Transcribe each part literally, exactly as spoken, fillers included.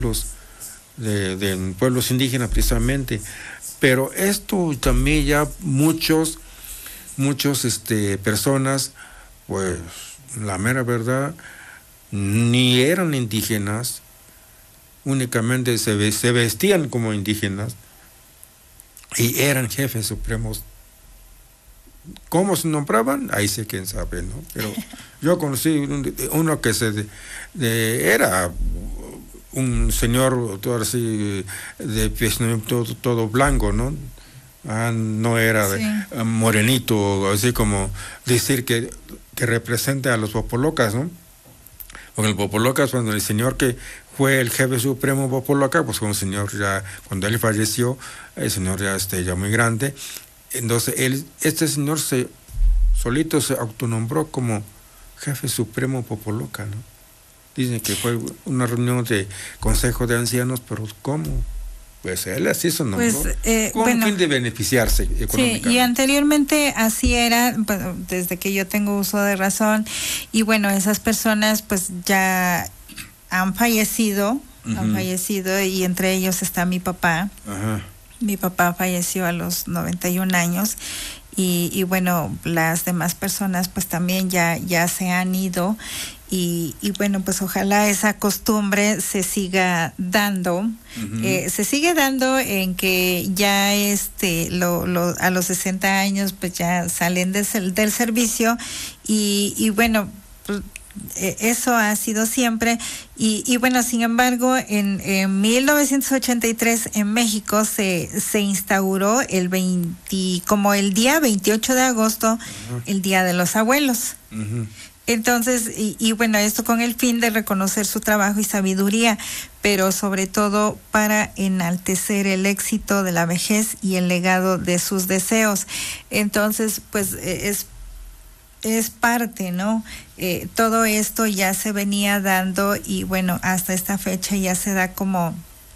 de, de pueblos indígenas precisamente. Pero esto también ya muchos, muchos este, personas, pues la mera verdad, ni eran indígenas, únicamente se, se vestían como indígenas y eran jefes supremos. ¿Cómo se nombraban? Ahí sí quién sabe, ¿no? Pero yo conocí uno que se de, de, era un señor todo así de pies todo, todo blanco, ¿no? Ah, no era sí. de, morenito, así como decir que, que representa a los popolocas, ¿no? Porque el popolocas, cuando el señor que fue el jefe supremo popoloca, pues un señor ya, cuando él falleció, el señor ya, este, ya muy grande. Entonces, él, este señor se solito se autonombró como jefe supremo popoloca, ¿no? Dicen que fue una reunión de consejo de ancianos, pero ¿cómo? Pues él así se nombró. Pues, eh, con bueno, fin de beneficiarse económicamente. Sí, y anteriormente así era, bueno, desde que yo tengo uso de razón, y bueno, esas personas pues ya han fallecido, uh-huh. han fallecido, y entre ellos está mi papá. Ajá. Mi papá falleció a los noventa y un años y, y bueno, las demás personas pues también ya, ya se han ido y, y bueno, pues ojalá esa costumbre se siga dando, uh-huh. eh, se sigue dando en que ya este lo, lo, a los sesenta años pues ya salen de, del servicio y, y bueno, pues, eso ha sido siempre y, y bueno, sin embargo en, en mil novecientos ochenta y tres en México se, se instauró el veinte, como el día veintiocho de agosto, uh-huh. el Día de los Abuelos. Uh-huh. Entonces, y, y bueno, esto con el fin de reconocer su trabajo y sabiduría, pero sobre todo para enaltecer el éxito de la vejez y el legado de sus deseos. Entonces, pues es es parte, ¿no? Eh, todo esto ya se venía dando y bueno, hasta esta fecha ya se da como,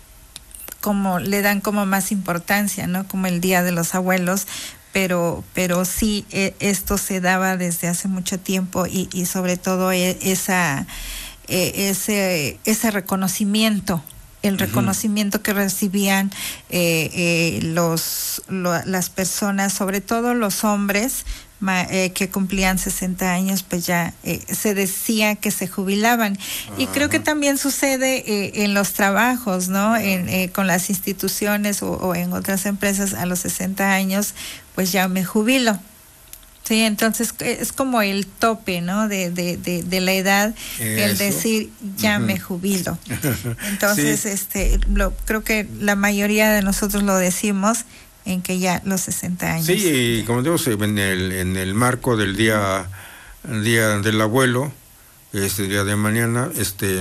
como le dan como más importancia, ¿no? Como el Día de los Abuelos, pero, pero sí, eh, esto se daba desde hace mucho tiempo y, y sobre todo eh, esa, eh, ese, ese reconocimiento. El reconocimiento uh-huh. que recibían eh, eh, los lo, las personas, sobre todo los hombres ma, eh, que cumplían sesenta años, pues ya eh, se decía que se jubilaban. Uh-huh. Y creo que también sucede eh, en los trabajos, ¿no? Uh-huh. En, eh, con las instituciones o, o en otras empresas a los sesenta años, pues ya me jubilo. Sí, entonces es como el tope, ¿no? De, de, de, de la edad, eso. El decir ya uh-huh. me jubilo. Entonces, sí. este, lo, creo que la mayoría de nosotros lo decimos en que ya los sesenta años. Sí, y como digo, en el, en el marco del día, el día del abuelo, este día de mañana, este,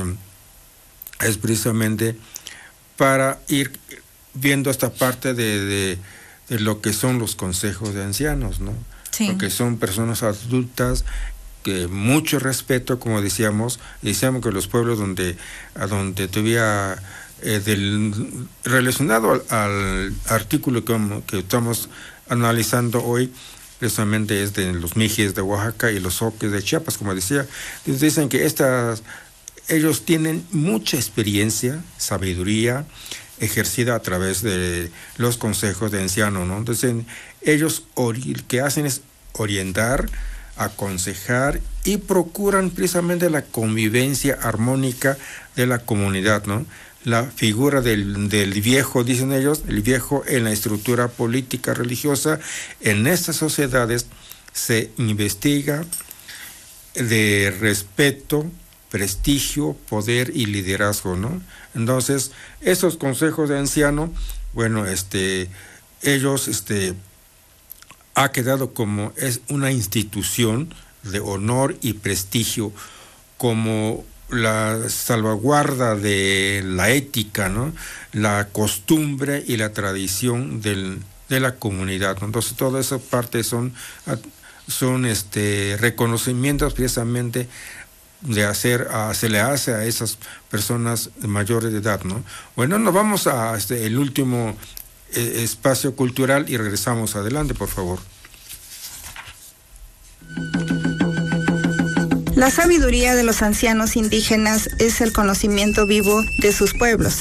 es precisamente para ir viendo esta parte de, de, de lo que son los consejos de ancianos, ¿no? Sí. Porque son personas adultas que mucho respeto, como decíamos, decíamos que los pueblos donde, a donde tuviera eh, del, relacionado al, al artículo que, que estamos analizando hoy, precisamente es de los Mijes de Oaxaca y los Oques de Chiapas, como decía, dicen que estas, ellos tienen mucha experiencia, sabiduría, ejercida a través de los consejos de ancianos, ¿no? Entonces, ellos ori- que hacen es orientar, aconsejar y procuran precisamente la convivencia armónica de la comunidad, ¿no? La figura del, del viejo, dicen ellos, el viejo en la estructura política religiosa, en estas sociedades se investiga de respeto, prestigio, poder y liderazgo, ¿no? Entonces, esos consejos de anciano, bueno, este, ellos, este, ha quedado como es una institución de honor y prestigio, como la salvaguarda de la ética, ¿no? La costumbre y la tradición del, de la comunidad, ¿no? Entonces, todas esas partes son, son este, reconocimientos precisamente de hacer, a, se le hace a esas personas mayores de edad, ¿no? Bueno, nos vamos a este, el último eh, espacio cultural y regresamos adelante, por favor. La sabiduría de los ancianos indígenas es el conocimiento vivo de sus pueblos.